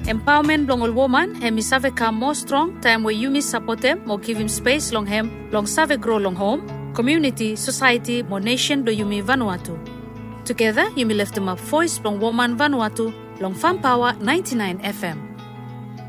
Empowerment long all woman, hemi save come more strong, time where you miss support them, or give him space long him, long save grow long home, community, society, more nation do you me Vanuatu. Together, you may lift them up voice long woman Vanuatu, long Farm Power 99 FM.